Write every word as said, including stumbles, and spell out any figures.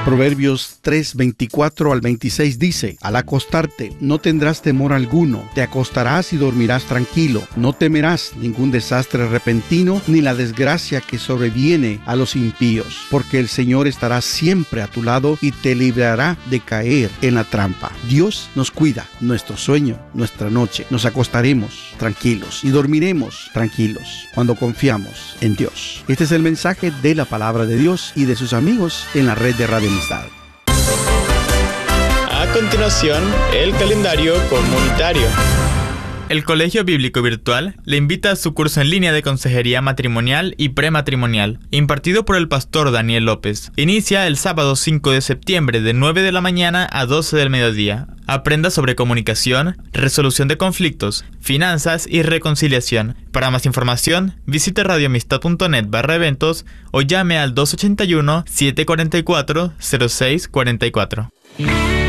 Proverbios tres, veinticuatro al veintiséis dice: al acostarte no tendrás temor alguno, te acostarás y dormirás tranquilo, no temerás ningún desastre repentino, ni la desgracia que sobreviene a los impíos, porque el Señor estará siempre a tu lado y te librará de caer en la trampa. Dios nos cuida nuestro sueño, nuestra noche. Nos acostaremos tranquilos y dormiremos tranquilos cuando confiamos en Dios. Este es el mensaje de la palabra de Dios y de sus amigos en la red de Radio Amistad. A continuación, el calendario comunitario. El Colegio Bíblico Virtual le invita a su curso en línea de consejería matrimonial y prematrimonial, impartido por el pastor Daniel López. Inicia el sábado cinco de septiembre de nueve de la mañana a doce del mediodía. Aprenda sobre comunicación, resolución de conflictos, finanzas y reconciliación. Para más información, visite radioamistad.net barra eventos o llame al dos ochenta y uno, siete cuarenta y cuatro, cero seis cuarenta y cuatro.